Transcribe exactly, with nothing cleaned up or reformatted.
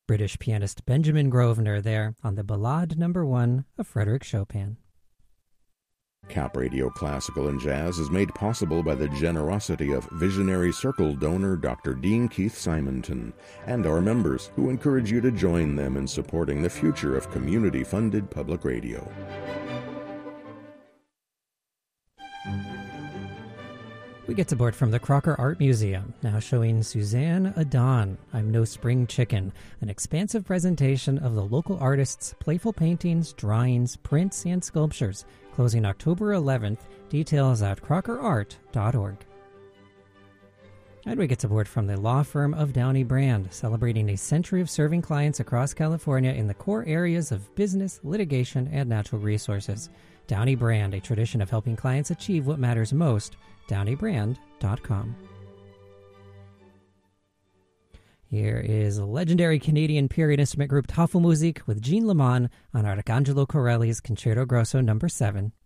British pianist Benjamin Grosvenor there on the Ballade Number One of Frédéric Chopin. Cap Radio Classical and Jazz is made possible by the generosity of Visionary Circle donor Doctor Dean Keith Simonton and our members, who encourage you to join them in supporting the future of community-funded public radio. We get support from the Crocker Art Museum, now showing Suzanne Adon, I'm No Spring Chicken, an expansive presentation of the local artists' playful paintings, drawings, prints, and sculptures, closing October eleventh. Details at crocker art dot org. And we get support from the law firm of Downey Brand, celebrating a century of serving clients across California in the core areas of business, litigation, and natural resources. Downey Brand, a tradition of helping clients achieve what matters most. downey brand dot com. Here is legendary Canadian period instrument group Tafelmusik with Jean Lemon on Arcangelo Corelli's Concerto Grosso number seven